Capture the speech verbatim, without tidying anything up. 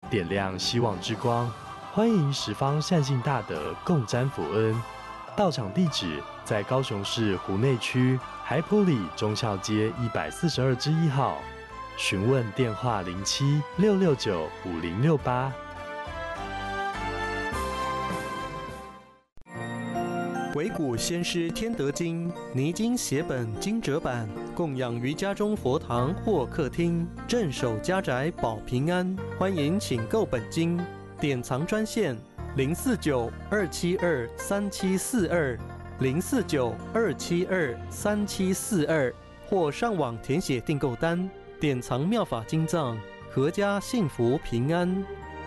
点亮希望之光。欢迎十方善信大德共沾福恩。到场地址在高雄市湖内区海埔里忠孝街一百四十二之一号。询问电话零七六六九五零六八。 维古先师天德经泥经写本精折版，供养于家中佛堂或客厅，镇守家宅保平安。欢迎请购本经，典藏专线零四九二七二三七四二零四九二七二三七四二，或上网填写订购单，典藏妙法经藏，阖家幸福平安。